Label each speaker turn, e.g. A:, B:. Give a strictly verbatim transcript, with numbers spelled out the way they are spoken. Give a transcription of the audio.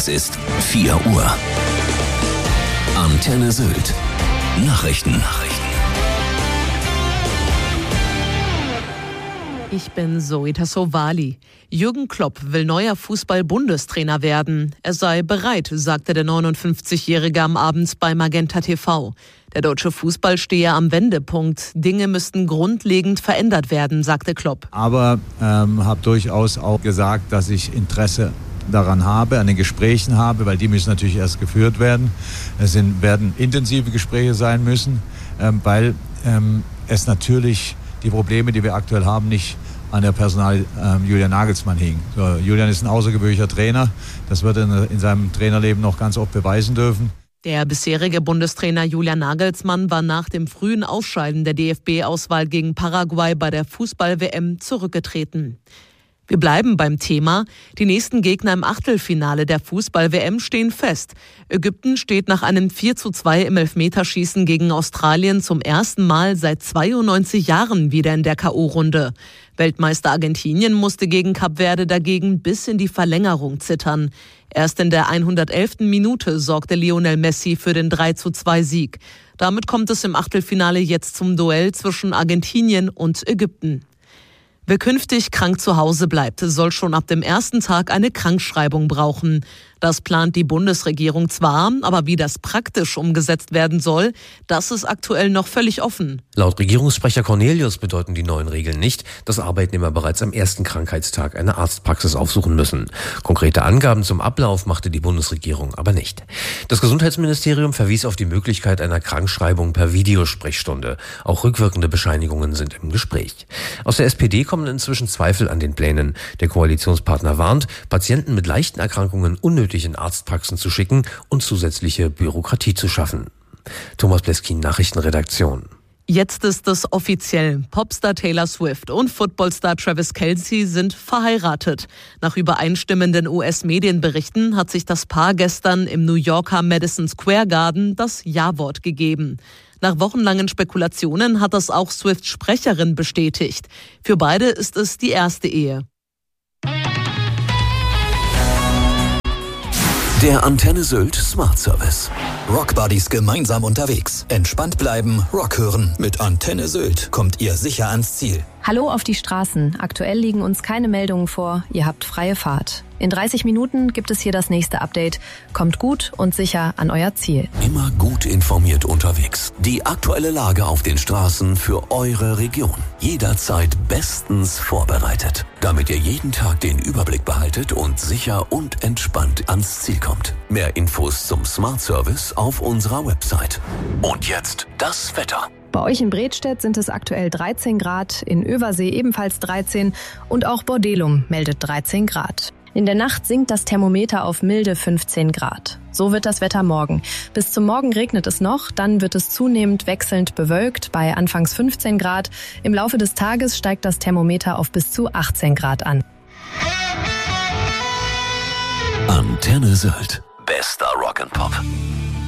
A: Es ist vier Uhr. Antenne Sylt. Nachrichten. Nachrichten.
B: Ich bin Zoe Tassovali. Jürgen Klopp will neuer Fußball-Bundestrainer werden. Er sei bereit, sagte der neunundfünfzigjährige am Abend bei Magenta T V. Der deutsche Fußball stehe am Wendepunkt. Dinge müssten grundlegend verändert werden, sagte Klopp.
C: Aber ähm, habe durchaus auch gesagt, dass ich Interesse daran habe, an den Gesprächen habe, weil die müssen natürlich erst geführt werden. Es sind, werden intensive Gespräche sein müssen, ähm, weil ähm, es natürlich die Probleme, die wir aktuell haben, nicht an der Personal ähm, Julian Nagelsmann hing. So, Julian ist ein außergewöhnlicher Trainer. Das wird er in, in seinem Trainerleben noch ganz oft beweisen dürfen.
B: Der bisherige Bundestrainer Julian Nagelsmann war nach dem frühen Ausscheiden der D F B-Auswahl gegen Paraguay bei der Fußball-W M zurückgetreten. Wir bleiben beim Thema. Die nächsten Gegner im Achtelfinale der Fußball-W M stehen fest. Ägypten steht nach einem vier zu zwei im Elfmeterschießen gegen Australien zum ersten Mal seit zweiundneunzig Jahren wieder in der K O-Runde. Weltmeister Argentinien musste gegen Kap Verde dagegen bis in die Verlängerung zittern. Erst in der hundertelften Minute sorgte Lionel Messi für den drei zu zwei Sieg. Damit kommt es im Achtelfinale jetzt zum Duell zwischen Argentinien und Ägypten. Wer künftig krank zu Hause bleibt, soll schon ab dem ersten Tag eine Krankschreibung brauchen. Das plant die Bundesregierung zwar, aber wie das praktisch umgesetzt werden soll, das ist aktuell noch völlig offen.
D: Laut Regierungssprecher Cornelius bedeuten die neuen Regeln nicht, dass Arbeitnehmer bereits am ersten Krankheitstag eine Arztpraxis aufsuchen müssen. Konkrete Angaben zum Ablauf machte die Bundesregierung aber nicht. Das Gesundheitsministerium verwies auf die Möglichkeit einer Krankschreibung per Videosprechstunde. Auch rückwirkende Bescheinigungen sind im Gespräch. Aus der S P D kommen inzwischen Zweifel an den Plänen. Der Koalitionspartner warnt, Patienten mit leichten Erkrankungen unnötig in Arztpraxen zu schicken und zusätzliche Bürokratie zu schaffen. Thomas Bleskin, Nachrichtenredaktion.
B: Jetzt ist es offiziell. Popstar Taylor Swift und Footballstar Travis Kelce sind verheiratet. Nach übereinstimmenden U S-Medienberichten hat sich das Paar gestern im New Yorker Madison Square Garden das Ja-Wort gegeben. Nach wochenlangen Spekulationen hat das auch Swifts Sprecherin bestätigt. Für beide ist es die erste Ehe.
A: Der Antenne Sylt Smart Service.
E: Rockbuddies gemeinsam unterwegs. Entspannt bleiben, Rock hören. Mit Antenne Sylt kommt ihr sicher ans Ziel.
F: Hallo auf die Straßen. Aktuell liegen uns keine Meldungen vor. Ihr habt freie Fahrt. In dreißig Minuten gibt es hier das nächste Update. Kommt gut und sicher an euer Ziel.
A: Immer gut informiert unterwegs. Die aktuelle Lage auf den Straßen für eure Region. Jederzeit bestens vorbereitet. Damit ihr jeden Tag den Überblick behaltet und sicher und entspannt ans Ziel kommt. Mehr Infos zum Smart Service auf unserer Website. Und jetzt das Wetter.
F: Bei euch in Bredstedt sind es aktuell dreizehn Grad, in Översee ebenfalls dreizehn und auch Bordelum meldet dreizehn Grad. In der Nacht sinkt das Thermometer auf milde fünfzehn Grad. So wird das Wetter morgen. Bis zum Morgen regnet es noch, dann wird es zunehmend wechselnd bewölkt bei anfangs fünfzehn Grad. Im Laufe des Tages steigt das Thermometer auf bis zu achtzehn Grad an.
A: Antenne Sylt. Bester Rock'n'Pop.